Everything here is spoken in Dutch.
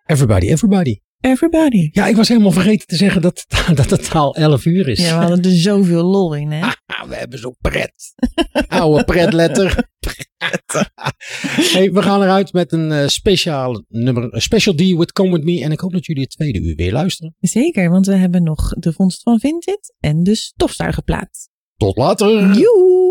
Everybody. Ja, ik was helemaal vergeten te zeggen dat het taal 11 uur is. Ja, we hadden er zoveel lol in, hè? We hebben zo'n pret. Oude pretletter. Hey, we gaan eruit met een speciaal nummer. Een Special D with Come With Me. En ik hoop dat jullie het tweede uur weer luisteren. Zeker, want we hebben nog de vondst van Vinted en de stofzuigerplaat. Tot later. Joe!